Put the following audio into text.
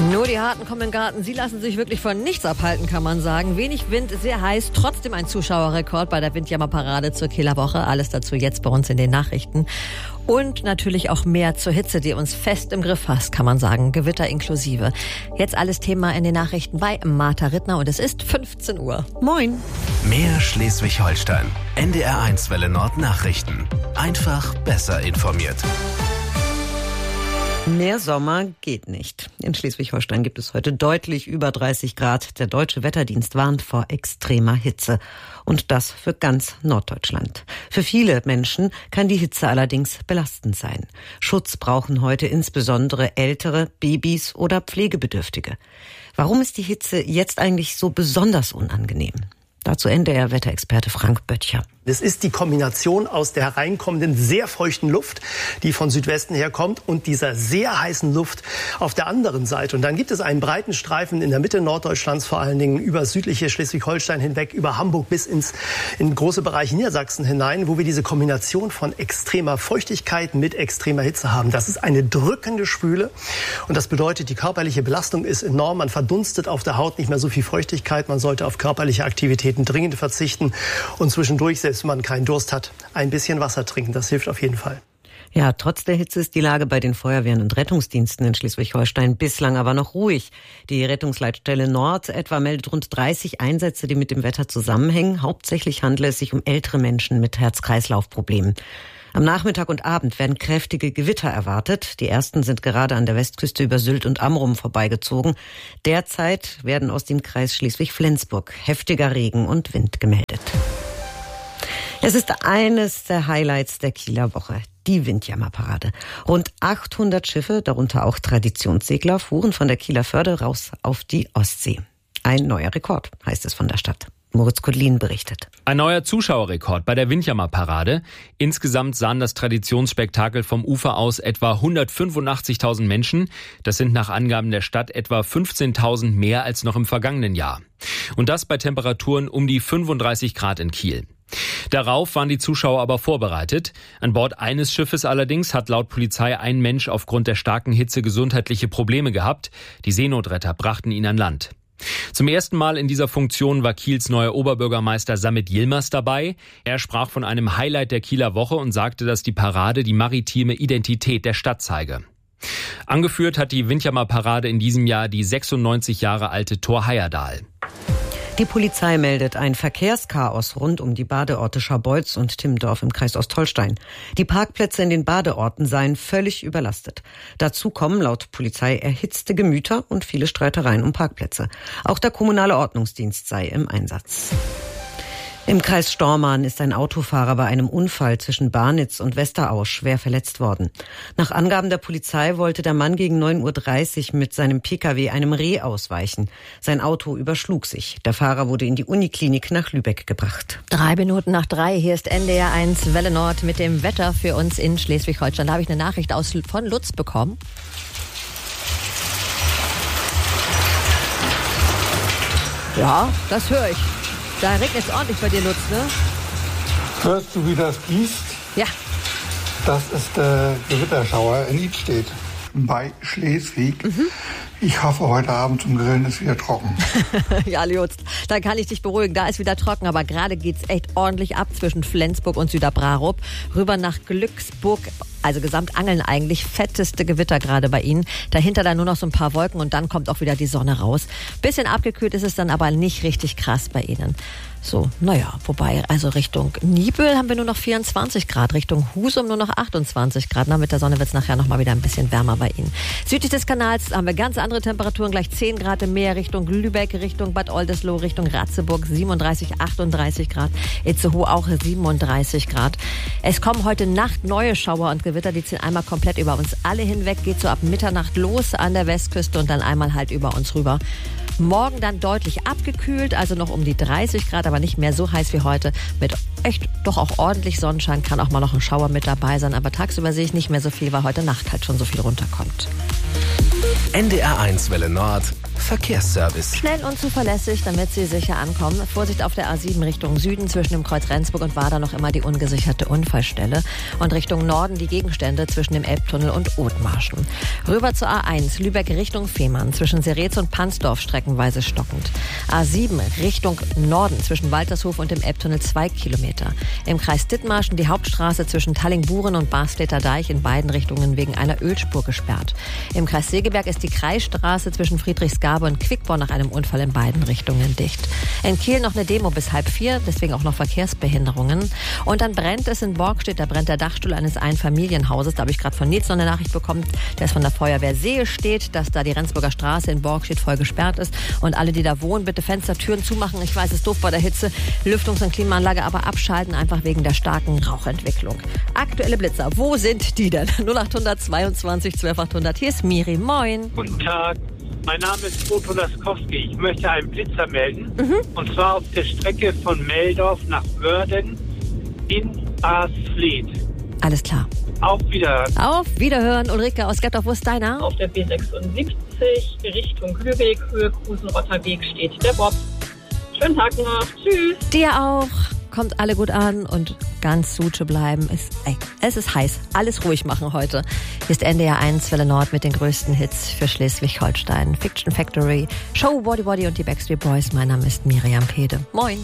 Nur die Harten kommen in den Garten. Sie lassen sich wirklich von nichts abhalten, kann man sagen. Wenig Wind, sehr heiß, trotzdem ein Zuschauerrekord bei der Windjammerparade zur Kieler Woche. Alles dazu jetzt bei uns in den Nachrichten. Und natürlich auch mehr zur Hitze, die uns fest im Griff fasst, kann man sagen. Gewitter inklusive. Jetzt alles Thema in den Nachrichten bei Martha Rittner und es ist 15 Uhr. Moin. Mehr Schleswig-Holstein. NDR1 Welle Nord Nachrichten. Einfach besser informiert. Mehr Sommer geht nicht. In Schleswig-Holstein gibt es heute deutlich über 30 Grad. Der Deutsche Wetterdienst warnt vor extremer Hitze. Und das für ganz Norddeutschland. Für viele Menschen kann die Hitze allerdings belastend sein. Schutz brauchen heute insbesondere Ältere, Babys oder Pflegebedürftige. Warum ist die Hitze jetzt eigentlich so besonders unangenehm? Dazu NDR-Wetterexperte Frank Böttcher. Das ist die Kombination aus der hereinkommenden, sehr feuchten Luft, die von Südwesten herkommt, und dieser sehr heißen Luft auf der anderen Seite. Und dann gibt es einen breiten Streifen in der Mitte Norddeutschlands, vor allen Dingen über südliche Schleswig-Holstein hinweg, über Hamburg bis in große Bereiche Niedersachsen hinein, wo wir diese Kombination von extremer Feuchtigkeit mit extremer Hitze haben. Das ist eine drückende Schwüle und das bedeutet, die körperliche Belastung ist enorm. Man verdunstet auf der Haut nicht mehr so viel Feuchtigkeit. Man sollte auf körperliche Aktivitäten dringend verzichten und zwischendurch, selbst wenn man keinen Durst hat, ein bisschen Wasser trinken. Das hilft auf jeden Fall. Ja, trotz der Hitze ist die Lage bei den Feuerwehren und Rettungsdiensten in Schleswig-Holstein bislang aber noch ruhig. Die Rettungsleitstelle Nord etwa meldet rund 30 Einsätze, die mit dem Wetter zusammenhängen. Hauptsächlich handelt es sich um ältere Menschen mit Herz-Kreislauf-Problemen. Am Nachmittag und Abend werden kräftige Gewitter erwartet. Die ersten sind gerade an der Westküste über Sylt und Amrum vorbeigezogen. Derzeit werden aus dem Kreis Schleswig-Flensburg heftiger Regen und Wind gemeldet. Es ist eines der Highlights der Kieler Woche, die Windjammerparade. Rund 800 Schiffe, darunter auch Traditionssegler, fuhren von der Kieler Förde raus auf die Ostsee. Ein neuer Rekord, heißt es von der Stadt. Moritz Kudlin berichtet. Ein neuer Zuschauerrekord bei der Windjammerparade. Insgesamt sahen das Traditionsspektakel vom Ufer aus etwa 185.000 Menschen. Das sind nach Angaben der Stadt etwa 15.000 mehr als noch im vergangenen Jahr. Und das bei Temperaturen um die 35 Grad in Kiel. Darauf waren die Zuschauer aber vorbereitet. An Bord eines Schiffes allerdings hat laut Polizei ein Mensch aufgrund der starken Hitze gesundheitliche Probleme gehabt. Die Seenotretter brachten ihn an Land. Zum ersten Mal in dieser Funktion war Kiels neuer Oberbürgermeister Samit Yilmaz dabei. Er sprach von einem Highlight der Kieler Woche und sagte, dass die Parade die maritime Identität der Stadt zeige. Angeführt hat die Windjammerparade in diesem Jahr die 96 Jahre alte Thor Heyerdahl. Die Polizei meldet ein Verkehrschaos rund um die Badeorte Scharbeutz und Timmendorf im Kreis Ostholstein. Die Parkplätze in den Badeorten seien völlig überlastet. Dazu kommen laut Polizei erhitzte Gemüter und viele Streitereien um Parkplätze. Auch der kommunale Ordnungsdienst sei im Einsatz. Im Kreis Stormarn ist ein Autofahrer bei einem Unfall zwischen Barnitz und Westerau schwer verletzt worden. Nach Angaben der Polizei wollte der Mann gegen 9.30 Uhr mit seinem Pkw einem Reh ausweichen. Sein Auto überschlug sich. Der Fahrer wurde in die Uniklinik nach Lübeck gebracht. 3:03, hier ist NDR1 Welle Nord mit dem Wetter für uns in Schleswig-Holstein. Da habe ich eine Nachricht von Lutz bekommen. Ja, das höre ich. Da regnet es ordentlich bei dir, Lutz, ne? Hörst du, wie das gießt? Ja. Das ist der Gewitterschauer in Idstedt bei Schleswig. Ich hoffe, heute Abend zum Grillen ist wieder trocken. Ja, Lutz, da kann ich dich beruhigen. Da ist wieder trocken, aber gerade geht's echt ordentlich ab zwischen Flensburg und Süderbrarup. Rüber nach Glücksburg. Also Gesamtangeln eigentlich, fetteste Gewitter gerade bei Ihnen. Dahinter dann nur noch so ein paar Wolken und dann kommt auch wieder die Sonne raus. Bisschen abgekühlt ist es dann aber nicht richtig krass bei Ihnen. So, naja, wobei, also Richtung Niebüll haben wir nur noch 24 Grad, Richtung Husum nur noch 28 Grad. Na, mit der Sonne wird es nachher noch mal wieder ein bisschen wärmer bei Ihnen. Südlich des Kanals haben wir ganz andere Temperaturen, gleich 10 Grad im Meer, Richtung Lübeck, Richtung Bad Oldesloe, Richtung Ratzeburg 37, 38 Grad. Itzehoe auch 37 Grad. Es kommen heute Nacht neue Schauer und Gewitter, die ziehen einmal komplett über uns alle hinweg, geht so ab Mitternacht los an der Westküste und dann einmal halt über uns rüber. Morgen dann deutlich abgekühlt, also noch um die 30 Grad, aber nicht mehr so heiß wie heute. Mit echt doch auch ordentlich Sonnenschein, kann auch mal noch ein Schauer mit dabei sein. Aber tagsüber sehe ich nicht mehr so viel, weil heute Nacht halt schon so viel runterkommt. NDR1 Welle Nord, Verkehrsservice. Schnell und zuverlässig, damit Sie sicher ankommen. Vorsicht auf der A7 Richtung Süden zwischen dem Kreuz Rendsburg und Wader noch immer die ungesicherte Unfallstelle. Und Richtung Norden die Gegenstände zwischen dem Elbtunnel und Othmarschen. Rüber zur A1 Lübeck Richtung Fehmarn zwischen Seretz und Pansdorf streckenweise stockend. A7 Richtung Norden zwischen Waltershof und dem Elbtunnel 2 Kilometer. Im Kreis Dithmarschen die Hauptstraße zwischen Talling-Buren und Barstedter Deich in beiden Richtungen wegen einer Ölspur gesperrt. Im Kreis Segeberg ist die Kreisstraße zwischen Friedrichsgabe und Quickborn nach einem Unfall in beiden Richtungen dicht. In Kiel noch eine Demo bis 3:30, deswegen auch noch Verkehrsbehinderungen. Und dann brennt es in Borgstedt, da brennt der Dachstuhl eines Einfamilienhauses. Da habe ich gerade von Nils noch eine Nachricht bekommen, der ist von der Feuerwehr Seestedt, dass da die Rendsburger Straße in Borgstedt voll gesperrt ist. Und alle, die da wohnen, bitte Fenster, Türen zumachen. Ich weiß, es ist doof bei der Hitze, Lüftungs- und Klimaanlage aber abschalten, einfach wegen der starken Rauchentwicklung. Aktuelle Blitzer, wo sind die denn? 0800 22 12 800. Hier ist Miri, moin. Guten Tag, mein Name ist Otto Laskowski. Ich möchte einen Blitzer melden. Und zwar auf der Strecke von Meldorf nach Wörden in Aasfleet. Alles klar. Auf Wiederhören. Auf Wiederhören, Ulrike aus Gerdorf, wo ist deiner? Auf der B76 Richtung Lübeck, Höhe Krusenrotterweg steht der Bob. Schönen Tag noch. Tschüss. Dir auch. Kommt alle gut an und ganz Suche bleiben. Es ist heiß. Alles ruhig machen heute. Hier ist NDR 1 Welle Nord mit den größten Hits für Schleswig-Holstein. Fiction Factory, Show Body Body und die Backstreet Boys. Mein Name ist Miriam Pede. Moin.